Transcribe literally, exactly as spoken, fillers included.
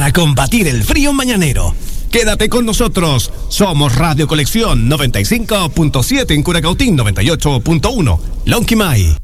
para combatir el frío mañanero. Quédate con nosotros. Somos Radio Colección noventa y cinco punto siete en Curacautín, noventa y ocho punto uno Lonquimay.